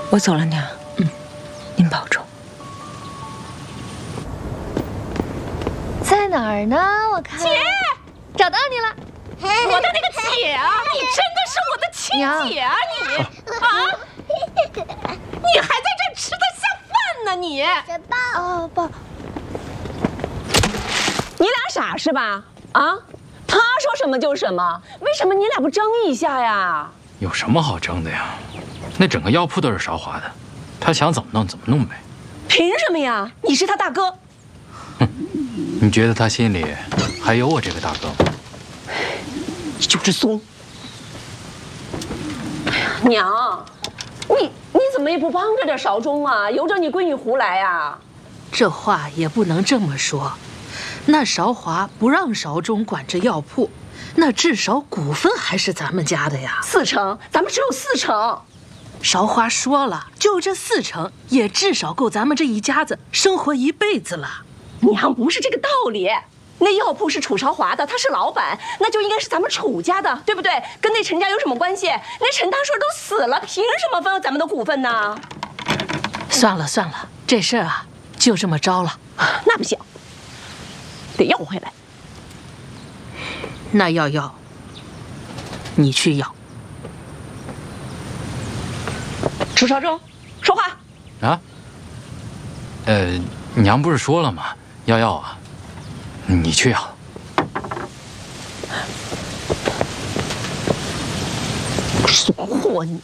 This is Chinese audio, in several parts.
我走了，娘。您保重。 在哪儿呢？我看。姐，找到你了。 我的那个姐啊，你真的是我的亲姐啊！你啊，你还在这吃得下饭呢？你抱。 你俩傻是吧？啊，他说什么就什么，为什么你俩不争一下呀？ 有什么好争的呀？那整个药铺都是韶华的，他想怎么弄怎么弄呗。 凭什么呀？你是他大哥。 哼，你觉得他心里还有我这个大哥吗？ 你就是怂。哎呀，娘，你怎么也不帮着点韶忠啊？由着你闺女胡来啊？ 这话也不能这么说。那韶华不让韶忠管这药铺，那至少股份还是咱们家的呀。 40%，咱们只有40%。 韶华说了，就这40%，也至少够咱们这一家子生活一辈子了。 娘，不是这个道理。那药铺是楚韶华的，他是老板，那就应该是咱们楚家的，对不对？跟那陈家有什么关系？那陈大顺都死了，凭什么分咱们的股份呢？ 算了，这事儿啊，就这么着了。 那不行，得要回来。 那要，你去要。 楚韶忠，说话。 啊？娘不是说了吗？要啊，你去要。 怂货你！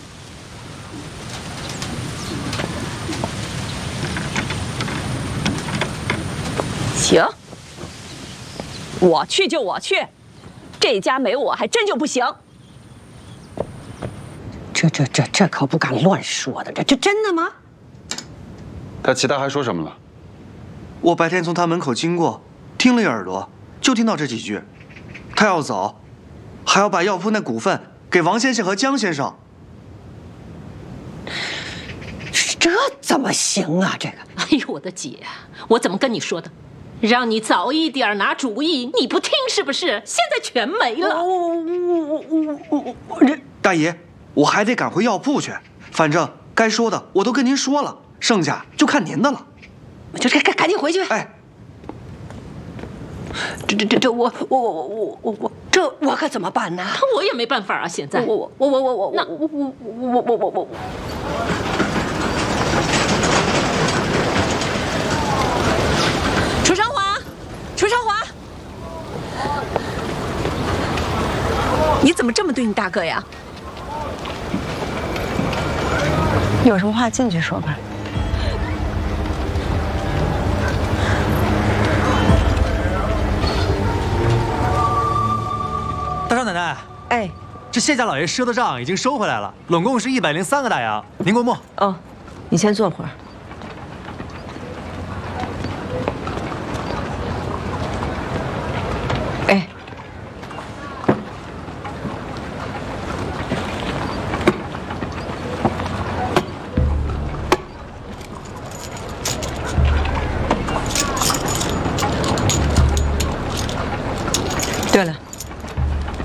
行，我去就我去，这家没我还真就不行。 这可不敢乱说的，这真的吗？ 他其他还说什么了？ 我白天从他门口经过，听了一耳朵，就听到这几句。他要走，还要把药铺那股份给王先生和江先生。 这怎么行啊？这个， 哎呦，我的姐，我怎么跟你说的？让你早一点拿主意，你不听是不是？现在全没了。 大爷，我还得赶回药铺去，反正该说的我都跟您说了，剩下就看您的了。 就赶紧回去。 哎， 我可怎么办呢？ 我也没办法啊，现在我。楚韶华，你怎么这么对你大哥呀？有什么话进去说吧。 大少奶奶， 哎， 这谢家老爷赊的账已经收回来了，拢共是103个大洋，您过目。 哦，你先坐会儿。